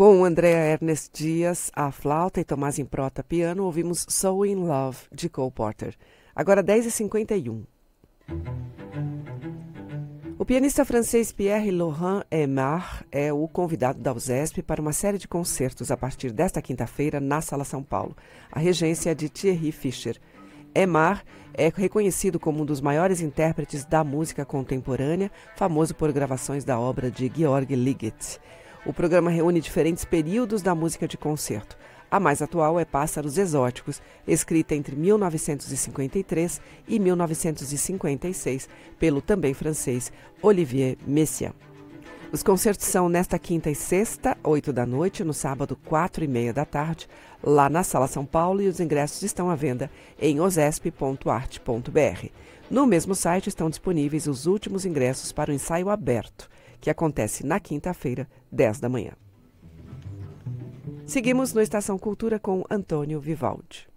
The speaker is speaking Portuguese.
Com Andrea Ernest Dias, a flauta, e Tomás Improta, piano, ouvimos So In Love, de Cole Porter. Agora 10h51. O pianista francês Pierre-Laurent Aimard é o convidado da USESP para uma série de concertos a partir desta quinta-feira na Sala São Paulo. A regência é de Thierry Fischer. Aimard é reconhecido como um dos maiores intérpretes da música contemporânea, famoso por gravações da obra de Georg Ligeti. O programa reúne diferentes períodos da música de concerto. A mais atual é Pássaros Exóticos, escrita entre 1953 e 1956 pelo também francês Olivier Messiaen. Os concertos são nesta quinta e sexta, 8 da noite, no sábado, 4h30 da tarde, lá na Sala São Paulo, e os ingressos estão à venda em osesp.arte.br. No mesmo site estão disponíveis os últimos ingressos para o ensaio aberto, que acontece na quinta-feira, 10 da manhã. Seguimos no Estação Cultura com Antônio Vivaldi.